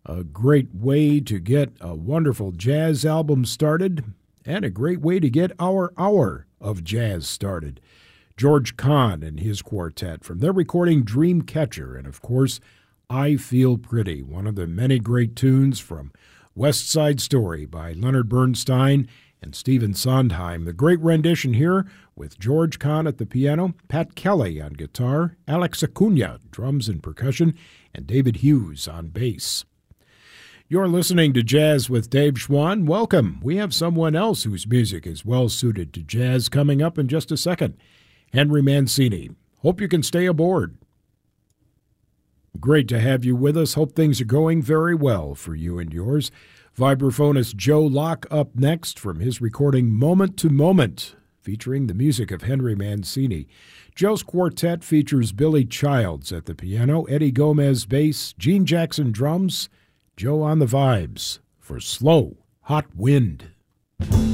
A great way to get a wonderful jazz album started, and a great way to get our hour of jazz started. George Kahn and his quartet from their recording Dreamcatcher, and of course, I Feel Pretty, one of the many great tunes from West Side Story by Leonard Bernstein and Stephen Sondheim. The great rendition here with George Kahn at the piano, Pat Kelly on guitar, Alex Acuna, drums and percussion, and David Hughes on bass. You're listening to Jazz with Dave Schwann. Welcome. We have someone else whose music is well suited to jazz coming up in just a second. Henry Mancini. Hope you can stay aboard. Great to have you with us. Hope things are going very well for you and yours. Vibraphonist Joe Locke up next from his recording Moment to Moment, featuring the music of Henry Mancini. Joe's quartet features Billy Childs at the piano, Eddie Gomez bass, Gene Jackson drums, Joe on the vibes for Slow Hot Wind.